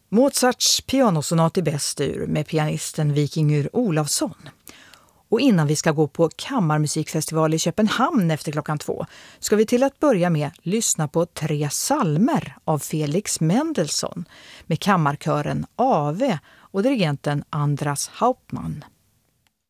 Mozarts pianosonat i bäst-dur med pianisten Vikingur Olafsson. Och innan vi ska gå på kammarmusikfestival i Köpenhamn efter 2:00 ska vi till att börja med lyssna på 3 psalmer av Felix Mendelssohn med kammarkören Ave och dirigenten Andras Hauptmann.